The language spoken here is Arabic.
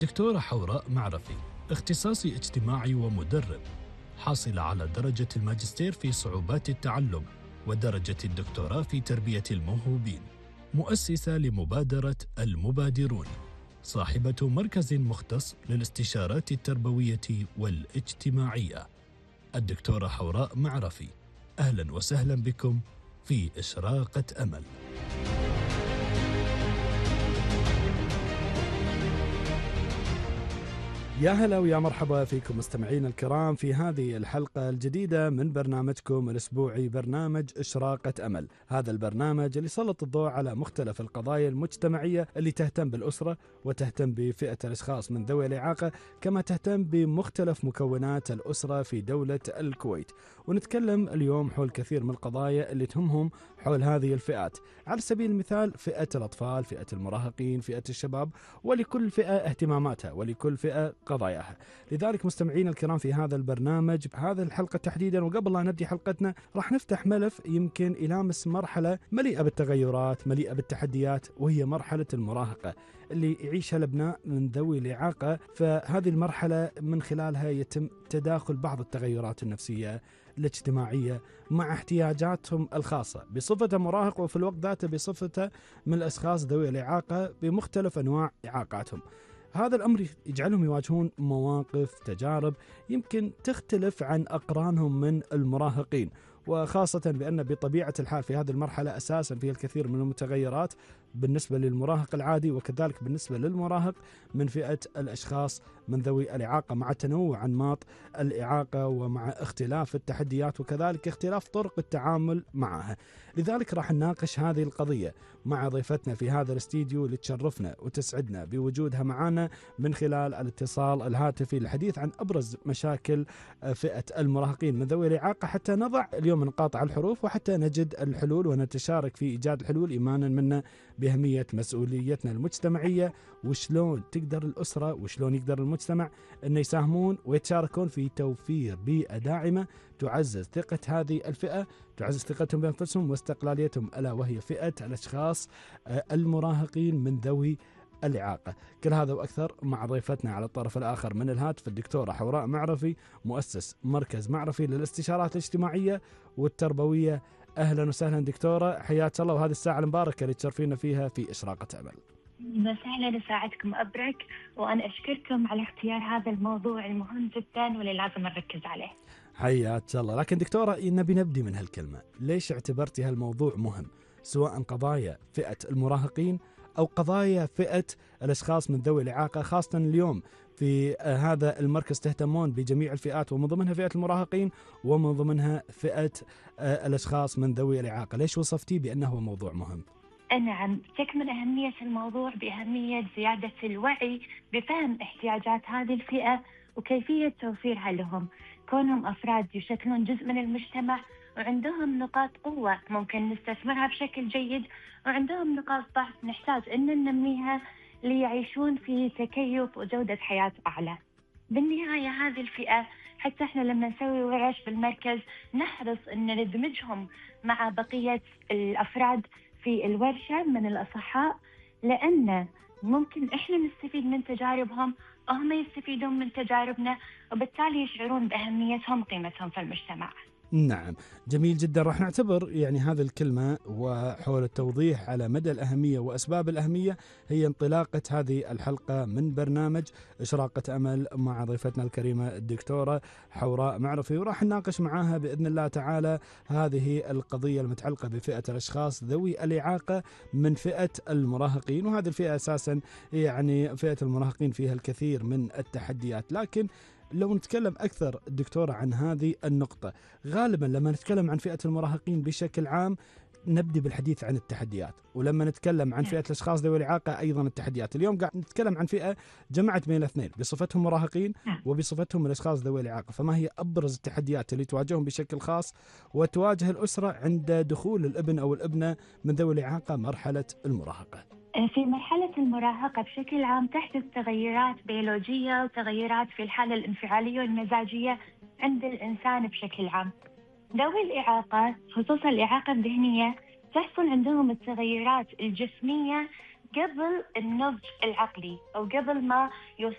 دكتورة حوراء معرفي، اختصاصي اجتماعي ومدرب، حاصلة على درجة الماجستير في صعوبات التعلم ودرجة الدكتوراه في تربية الموهوبين، مؤسسة لمبادرة المبادرون، صاحبة مركز مختص للاستشارات التربوية والاجتماعية. الدكتورة حوراء معرفي، أهلا وسهلا بكم في إشراقة أمل. يا هلا ويا مرحبا فيكم مستمعين الكرام في هذه الحلقة الجديدة من برنامجكم الأسبوعي برنامج إشراقة أمل. هذا البرنامج اللي سلط الضوء على مختلف القضايا المجتمعية اللي تهتم بالأسرة وتهتم بفئة الأشخاص من ذوي الإعاقة، كما تهتم بمختلف مكونات الأسرة في دولة الكويت. ونتكلم اليوم حول كثير من القضايا اللي تهمهم حول هذه الفئات، على سبيل المثال فئة الأطفال، فئة المراهقين، فئة الشباب، ولكل فئة اهتماماتها ولكل فئة قضاياها. لذلك مستمعين الكرام في هذا البرنامج هذه الحلقة تحديدا، وقبل لا نبدي حلقتنا راح نفتح ملف يمكن يلامس مرحلة مليئة بالتغيرات، مليئة بالتحديات، وهي مرحلة المراهقة اللي يعيشها الأبناء من ذوي الإعاقة. فهذه المرحلة من خلالها يتم تداخل بعض التغيرات النفسية الاجتماعية مع احتياجاتهم الخاصة بصفته مراهق، وفي الوقت ذاته بصفته من الأشخاص ذوي الإعاقة بمختلف أنواع إعاقاتهم. هذا الأمر يجعلهم يواجهون مواقف، تجارب يمكن تختلف عن أقرانهم من المراهقين، وخاصة بأن بطبيعة الحال في هذه المرحلة أساسا فيها الكثير من المتغيرات بالنسبة للمراهق العادي، وكذلك بالنسبة للمراهق من فئة الأشخاص من ذوي الإعاقة، مع تنوع أنماط الإعاقة ومع اختلاف التحديات وكذلك اختلاف طرق التعامل معها. لذلك راح نناقش هذه القضية مع ضيفتنا في هذا الاستديو اللي تشرفنا وتسعدنا بوجودها معنا من خلال الاتصال الهاتفي للحديث عن أبرز مشاكل فئة المراهقين من ذوي الإعاقة، حتى نضع اليوم نقاط على الحروف وحتى نجد الحلول ونتشارك في إيجاد الحلول، إيمانا منا بأهمية مسؤوليتنا المجتمعية، وشلون تقدر الأسرة وشلون يقدر المجتمع أن يساهمون ويتشاركون في توفير بيئة داعمة تعزز ثقة هذه الفئة، تعزز ثقتهم بأنفسهم واستقلاليتهم، ألا وهي فئة الأشخاص المراهقين من ذوي الإعاقة. كل هذا وأكثر مع ضيفتنا على الطرف الآخر من الهاتف الدكتورة حوراء معرفي، مؤسس مركز معرفي للاستشارات الاجتماعية والتربوية. أهلا وسهلا دكتورة، حياك الله، وهذه الساعة المباركة اللي تشرفينا فيها في إشراقة أمل. مساء لساعتكم أبرك، وأنا أشكركم على اختيار هذا الموضوع المهم جدا واللي لازم نركز عليه. حياك الله. لكن دكتورة نبي نبدي من هالكلمة، ليش اعتبرتي هالموضوع مهم، سواء قضايا فئة المراهقين أو قضايا فئة الأشخاص من ذوي الإعاقة، خاصة اليوم في هذا المركز تهتمون بجميع الفئات ومن ضمنها فئة المراهقين ومن ضمنها فئة الأشخاص من ذوي الإعاقة، ليش وصفتيه بأنه موضوع مهم؟ نعم، تكمن أهمية الموضوع بأهمية زيادة الوعي بفهم احتياجات هذه الفئة وكيفية توفيرها لهم، كونهم أفراد يشكلون جزء من المجتمع وعندهم نقاط قوة ممكن نستثمرها بشكل جيد، وعندهم نقاط ضعف نحتاج أن ننميها ليعيشون في تكيف وجودة حياة أعلى. بالنهاية هذه الفئة حتى احنا لما نسوي ورش بالمركز نحرص أن ندمجهم مع بقية الأفراد في الورشة من الأصحاء، لأن ممكن إحنا نستفيد من تجاربهم وهم يستفيدون من تجاربنا، وبالتالي يشعرون بأهميتهم وقيمتهم في المجتمع. نعم، جميل جدا. راح نعتبر هذه الكلمة وحول التوضيح على مدى الأهمية وأسباب الأهمية هي انطلاقة هذه الحلقة من برنامج إشراقة أمل مع ضيفتنا الكريمة الدكتورة حوراء معرفي، وراح نناقش معاها بإذن الله تعالى هذه القضية المتعلقة بفئة الأشخاص ذوي الإعاقة من فئة المراهقين. وهذه الفئة أساسا فئة المراهقين فيها الكثير من التحديات، لكن لو نتكلم أكثر دكتورة عن هذه النقطة، غالبا لما نتكلم عن فئة المراهقين بشكل عام نبدأ بالحديث عن التحديات، ولما نتكلم عن فئة الأشخاص ذوي الإعاقة أيضا التحديات. اليوم قاعد نتكلم عن فئة جمعت بين الاثنين بصفتهم مراهقين وبصفتهم الأشخاص ذوي الإعاقة، فما هي أبرز التحديات اللي تواجههم بشكل خاص وتواجه الأسرة عند دخول الابن أو الابنة من ذوي الإعاقة مرحلة المراهقة؟ في مرحلة المراهقة بشكل عام تحدث تغيرات بيولوجية وتغيرات في الحالة الانفعالية والمزاجية عند الإنسان بشكل عام. ذوي الإعاقة خصوصا الإعاقة الذهنية تحصل عندهم التغيرات الجسمية قبل النضج العقلي أو قبل ما